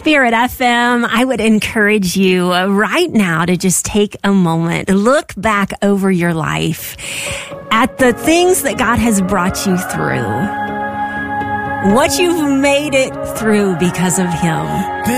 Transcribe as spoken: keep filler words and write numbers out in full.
Spirit F M, I would encourage you uh, right now to just take a moment, look back over your life at the things that God has brought you through, what you've made it through because of Him.